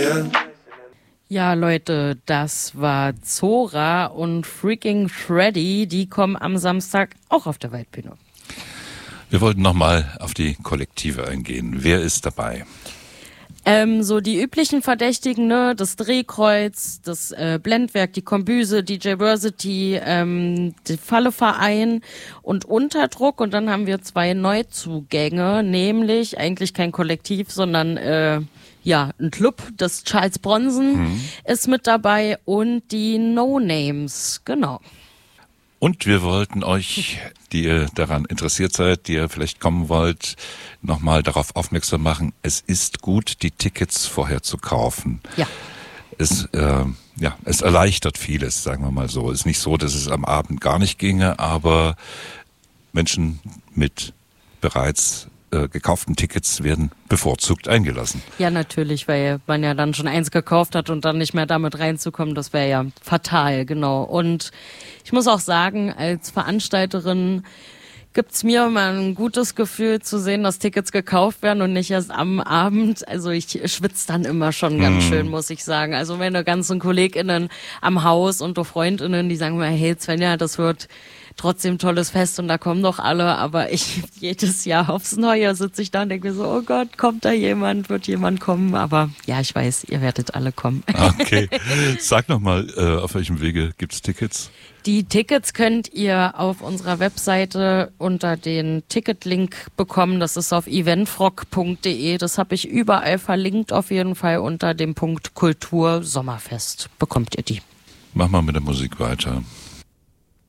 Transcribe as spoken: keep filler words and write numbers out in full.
Ja, Leute, das war Zora und Freaking Freddy. Die kommen am Samstag auch auf der Waldbühne. Wir wollten nochmal auf die Kollektive eingehen. Wer ist dabei? Ähm, so die üblichen Verdächtigen, ne, das Drehkreuz, das äh, Blendwerk, die Kombüse, D J Versity, ähm, der Falleverein und Unterdruck. Und dann haben wir zwei Neuzugänge, nämlich eigentlich kein Kollektiv, sondern äh, ja, ein Club, das Charles Bronson mhm. ist mit dabei und die No Names, genau. Und wir wollten euch, die ihr daran interessiert seid, die ihr vielleicht kommen wollt, nochmal darauf aufmerksam machen, es ist gut, die Tickets vorher zu kaufen. Ja. Es, äh, ja, es erleichtert vieles, sagen wir mal so. Es ist nicht so, dass es am Abend gar nicht ginge, aber Menschen mit bereits äh, gekauften Tickets werden bevorzugt eingelassen. Ja, natürlich, weil man ja dann schon eins gekauft hat und dann nicht mehr damit reinzukommen, das wäre ja fatal, genau. Und ich muss auch sagen, als Veranstalterin gibt's mir immer ein gutes Gefühl zu sehen, dass Tickets gekauft werden und nicht erst am Abend. Also ich schwitze dann immer schon ganz hm. schön, muss ich sagen. Also meine ganzen KollegInnen am Haus und die FreundInnen, die sagen mir, hey Svenja, das wird trotzdem tolles Fest und da kommen doch alle, aber ich jedes Jahr aufs Neue sitze ich da und denke mir so, oh Gott, kommt da jemand, wird jemand kommen, aber ja, ich weiß, ihr werdet alle kommen. Okay, sag nochmal, äh, auf welchem Wege gibt's Tickets? Die Tickets könnt ihr auf unserer Webseite unter den Ticketlink bekommen, das ist auf eventfrock punkt de, das habe ich überall verlinkt, auf jeden Fall unter dem Punkt Kultur Sommerfest bekommt ihr die. Mach mal mit der Musik weiter.